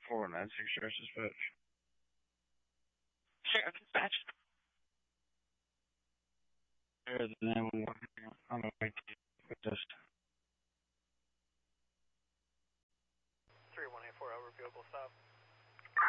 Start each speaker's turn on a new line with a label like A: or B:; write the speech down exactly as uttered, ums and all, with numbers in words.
A: four nine six Trash Dispatch. Sheriff Dispatch. There's the nine one one on the way to with this.
B: three one eight four, over, vehicle stop.